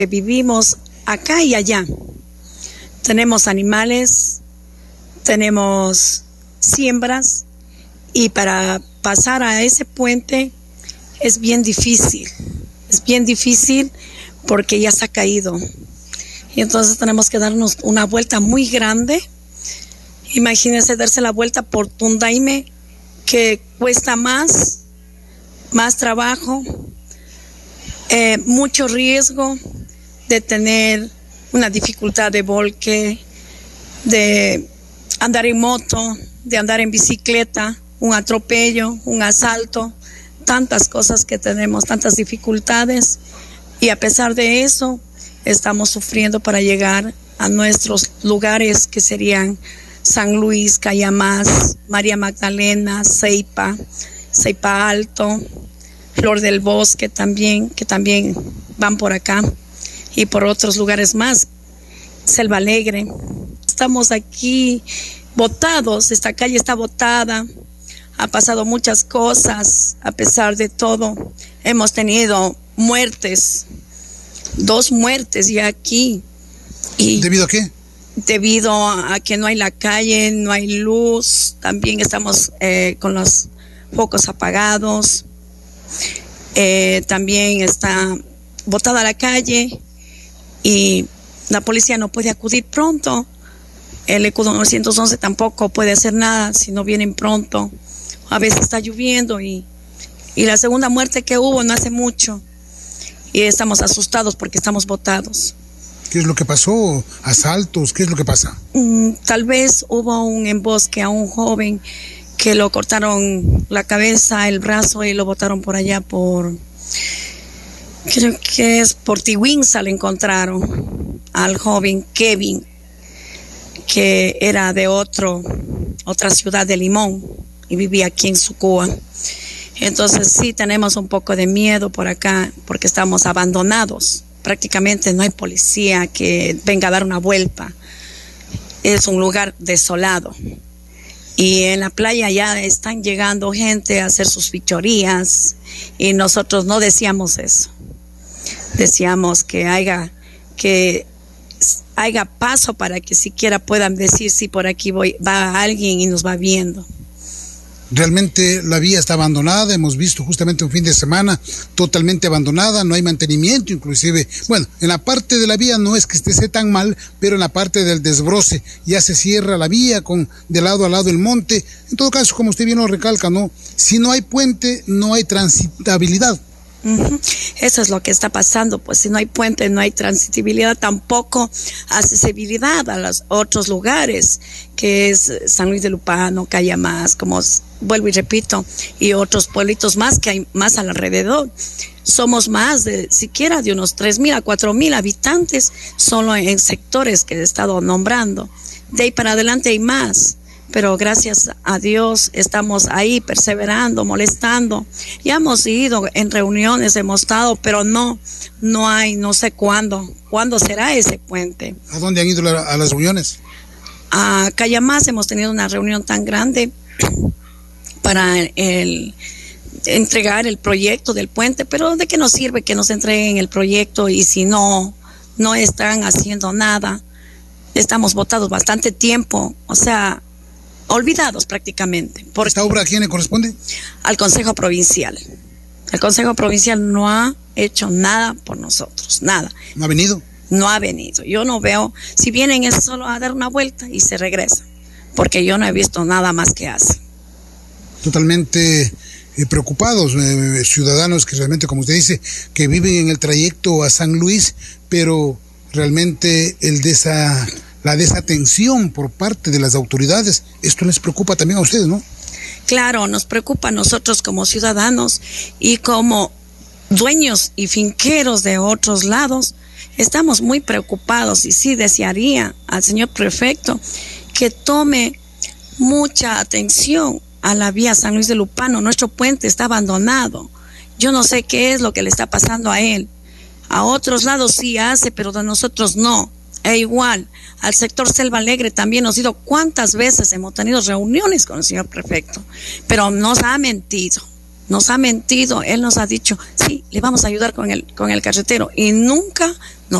Vivimos acá y allá. Tenemos animales, tenemos siembras y para pasar a ese puente es bien difícil. Es bien difícil porque ya se ha caído. Y entonces tenemos que darnos una vuelta muy grande. Imagínense darse la vuelta por Tundaime, que cuesta más trabajo, mucho riesgo de tener una dificultad de volque, de andar en moto, de andar en bicicleta, un atropello, un asalto, tantas cosas que tenemos, tantas dificultades, y a pesar de eso estamos sufriendo para llegar a nuestros lugares que serían San Luis, Cayamás, María Magdalena, Ceipa Alto, Flor del Bosque también, que también van por acá, y por otros lugares más, Selva Alegre. Estamos aquí botados, esta calle está botada, ha pasado muchas cosas, a pesar de todo, hemos tenido muertes, 2 muertes ya aquí. Y ¿debido a qué? Debido a que no hay la calle, no hay luz, también estamos con los focos apagados, también está botada la calle y la policía no puede acudir pronto, el ECU 911 tampoco puede hacer nada si no vienen pronto, a veces está lloviendo y la segunda muerte que hubo no hace mucho y estamos asustados porque estamos botados. ¿Qué es lo que pasó? ¿Asaltos? ¿Qué es lo que pasa? Tal vez hubo un embosque a un joven que lo cortaron la cabeza, el brazo y lo botaron por allá creo que es por Tihuinza, le encontraron al joven Kevin, que era de otra ciudad de Limón y vivía aquí en Sucúa. Entonces sí tenemos un poco de miedo por acá porque estamos abandonados. Prácticamente no hay policía que venga a dar una vuelta. Es un lugar desolado. Y en la playa ya están llegando gente a hacer sus fechorías y nosotros no decíamos eso. Decíamos que haya paso para que siquiera puedan decir si por aquí va alguien y nos va viendo. Realmente la vía está abandonada, hemos visto justamente un fin de semana totalmente abandonada, no hay mantenimiento, inclusive, bueno, en la parte de la vía no es que esté tan mal, pero en la parte del desbroce ya se cierra la vía de lado a lado el monte. En todo caso, como usted bien lo recalca, ¿no? Si no hay puente, no hay transitabilidad. Eso es lo que está pasando, pues si no hay puente, no hay transitabilidad, tampoco accesibilidad a los otros lugares, que es San Luis de Lupano, Cayamás, como vuelvo y repito, y otros pueblitos más que hay más alrededor. Somos más siquiera de unos 3,000 a 4,000 habitantes solo en sectores que he estado nombrando. De ahí para adelante hay más. Pero gracias a Dios estamos ahí perseverando, molestando. Ya hemos ido en reuniones, hemos estado, pero no hay, no sé cuándo será ese puente. ¿A dónde han ido a las reuniones? A Cayamás hemos tenido una reunión tan grande para entregar el proyecto del puente, pero ¿de qué nos sirve que nos entreguen el proyecto y si no están haciendo nada? Estamos botados bastante tiempo, o sea, olvidados prácticamente. ¿Esta obra a quién le corresponde? Al Consejo Provincial. El Consejo Provincial no ha hecho nada por nosotros, nada. ¿No ha venido? No ha venido. Yo no veo, si vienen es solo a dar una vuelta y se regresan, porque yo no he visto nada más que hacen. Totalmente preocupados, ciudadanos que realmente, como usted dice, que viven en el trayecto a San Luis, pero realmente la desatención por parte de las autoridades, esto les preocupa también a ustedes, ¿no? Claro, nos preocupa a nosotros como ciudadanos y como dueños y finqueros de otros lados, estamos muy preocupados y sí desearía al señor prefecto que tome mucha atención a la vía San Luis de Lupano. Nuestro puente está abandonado. Yo no sé qué es lo que le está pasando a él. A otros lados sí hace, pero a nosotros no. E igual, al sector Selva Alegre también nos ha ido cuántas veces hemos tenido reuniones con el señor prefecto, pero nos ha mentido, nos ha mentido. Él nos ha dicho, sí, le vamos a ayudar con el carretero, y nunca